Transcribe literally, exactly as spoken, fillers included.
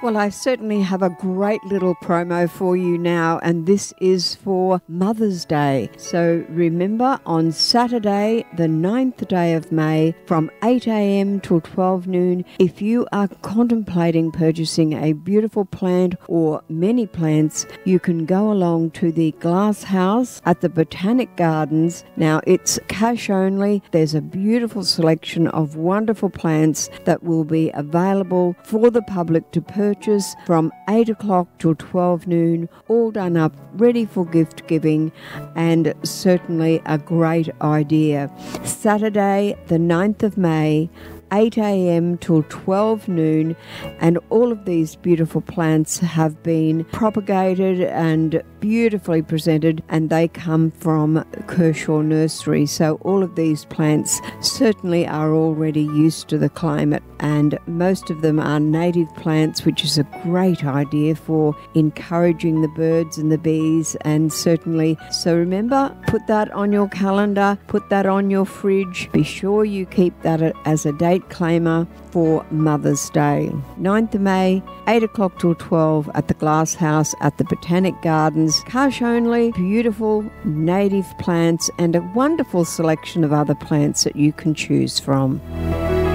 Well, I certainly have a great little promo for you now, and this is for Mother's Day. So remember, on Saturday, the ninth day of May, from eight a.m. till twelve noon, if you are contemplating purchasing a beautiful plant or many plants, you can go along to the Glass House at the Botanic Gardens. Now, it's cash only. There's a beautiful selection of wonderful plants that will be available for the public to purchase from eight o'clock till twelve noon, all done up, ready for gift giving, and certainly a great idea. Saturday, the ninth of May, eight a.m. till twelve noon, and all of these beautiful plants have been propagated and beautifully presented, and they come from Kershaw Nursery. So all of these plants certainly are already used to the climate, and most of them are native plants, which is a great idea for encouraging the birds and the bees. And certainly, so remember, put that on your calendar, put that on your fridge. Be sure you keep that as a date claimer for Mother's Day. ninth of May, eight o'clock till twelve at the Glass House at the Botanic Gardens. Cash only, beautiful native plants, and a wonderful selection of other plants that you can choose from.